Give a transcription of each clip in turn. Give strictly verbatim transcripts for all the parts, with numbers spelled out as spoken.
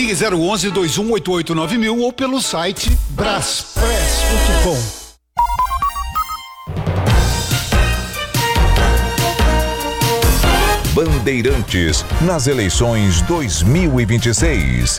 Ligue zero onze, dois um oito oito nove mil ou pelo site braspress ponto com. Bandeirantes nas eleições dois mil e vinte e seis.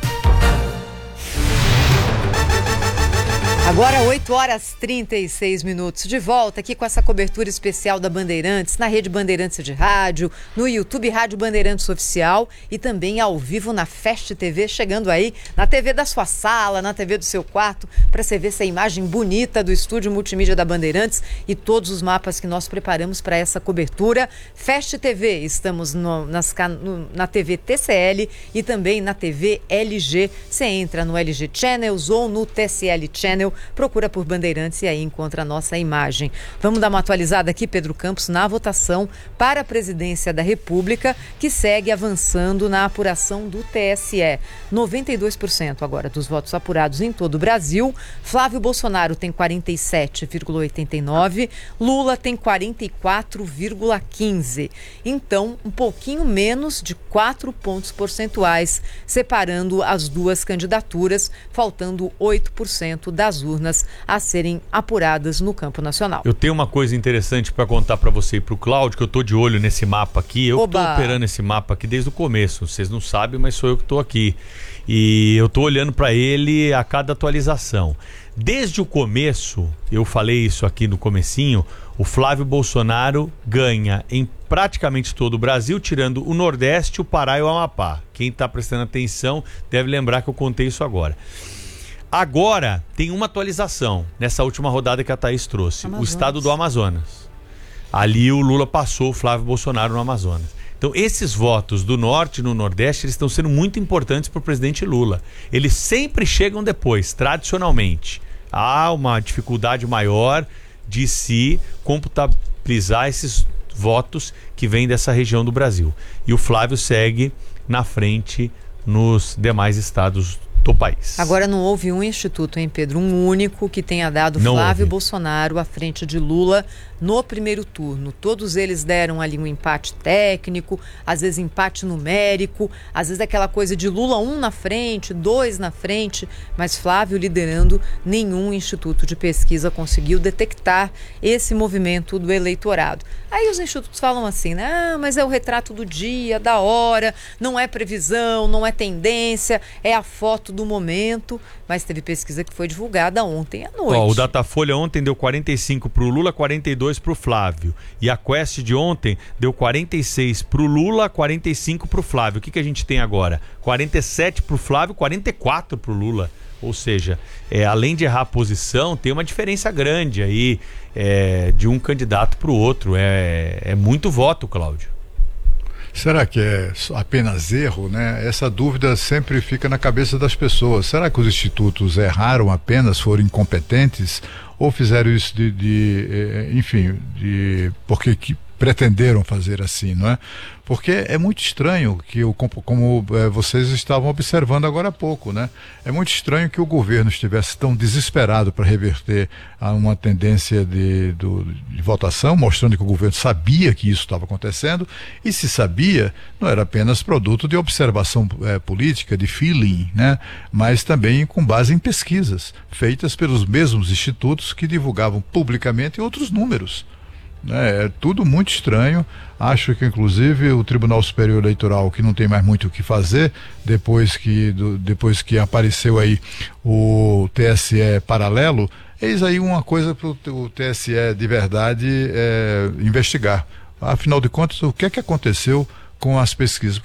Agora oito horas e trinta e seis minutos, de volta aqui com essa cobertura especial da Bandeirantes, na Rede Bandeirantes de Rádio, no YouTube Rádio Bandeirantes Oficial e também ao vivo na Fest T V, chegando aí na T V da sua sala, na T V do seu quarto, para você ver essa imagem bonita do estúdio multimídia da Bandeirantes e todos os mapas que nós preparamos para essa cobertura. Fest T V, estamos no, nas, no, na T V T C L e também na T V L G. Você entra no L G Channels ou no T C L Channel, procura por Bandeirantes e aí encontra a nossa imagem. Vamos dar uma atualizada aqui, Pedro Campos, na votação para a presidência da República, que segue avançando na apuração do T S E. noventa e dois por cento agora dos votos apurados em todo o Brasil. Flávio Bolsonaro tem quarenta e sete vírgula oitenta e nove, Lula tem quarenta e quatro vírgula quinze. Então, um pouquinho menos de quatro pontos percentuais, separando as duas candidaturas, faltando oito por cento das urnas a serem apuradas no campo nacional. Eu tenho uma coisa interessante para contar para você e para o Cláudio, que eu tô de olho nesse mapa aqui. Eu Oba. tô operando esse mapa aqui desde o começo. Vocês não sabem, mas sou eu que tô aqui. E eu tô olhando para ele a cada atualização. Desde o começo, eu falei isso aqui no comecinho, o Flávio Bolsonaro ganha em praticamente todo o Brasil, tirando o Nordeste, o Pará e o Amapá. Quem está prestando atenção deve lembrar que eu contei isso agora. Agora tem uma atualização nessa última rodada que a Thaís trouxe. Amazonas. O estado do Amazonas. Ali o Lula passou o Flávio Bolsonaro no Amazonas. Então esses votos do Norte e no Nordeste, eles estão sendo muito importantes para o presidente Lula. Eles sempre chegam depois, tradicionalmente. Há uma dificuldade maior de se computabilizar esses votos que vêm dessa região do Brasil. E o Flávio segue na frente nos demais estados do país. Agora não houve um instituto, hein, Pedro? Um único que tenha dado não Flávio houve. Bolsonaro à frente de Lula no primeiro turno. Todos eles deram ali um empate técnico, às vezes empate numérico, às vezes aquela coisa de Lula um na frente, dois na frente, mas Flávio liderando, nenhum instituto de pesquisa conseguiu detectar esse movimento do eleitorado. Aí os institutos falam assim, né? Ah, mas é o retrato do dia, da hora, não é previsão, não é tendência, é a foto do momento, mas teve pesquisa que foi divulgada ontem à noite. Ó, o Datafolha ontem deu quarenta e cinco para o Lula, quarenta e dois para o Flávio. E a Quest de ontem deu quarenta e seis para o Lula, quarenta e cinco para o Flávio. O que, que a gente tem agora? quarenta e sete para o Flávio, quarenta e quatro para o Lula. Ou seja, é, além de errar a posição, tem uma diferença grande aí é, de um candidato para o outro. É, é muito voto, Cláudio. Será que é apenas erro, né? Essa dúvida sempre fica na cabeça das pessoas. Será que os institutos erraram apenas, foram incompetentes ou fizeram isso de, de enfim, de porque que pretenderam fazer assim, não é? Porque é muito estranho que, o, como é, vocês estavam observando agora há pouco, né? É muito estranho que o governo estivesse tão desesperado para reverter a uma tendência de, do, de votação, mostrando que o governo sabia que isso estava acontecendo, e se sabia, não era apenas produto de observação é, política, de feeling, né? Mas também com base em pesquisas, feitas pelos mesmos institutos que divulgavam publicamente outros números. É tudo muito estranho. Acho que inclusive o Tribunal Superior Eleitoral, que não tem mais muito o que fazer depois que, do, depois que apareceu aí o T S E paralelo, eis aí uma coisa para o T S E de verdade é, investigar. Afinal de contas, o que é que aconteceu com as pesquisas?